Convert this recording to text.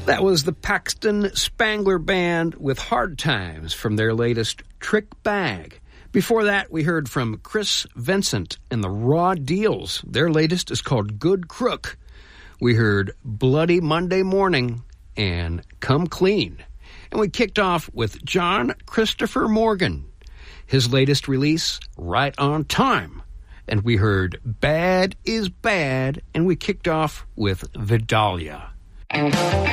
That was the Paxton Spangler Band with Hard Times from their latest Trick Bag. Before that, we heard from Chris Vincent and the Raw Deals. Their latest is called Good Crook. We heard Bloody Monday Morning and Come Clean. And we kicked off with John Christopher Morgan. His latest release, Right on Time. And we heard Bad is Bad, and we kicked off with Vidalia.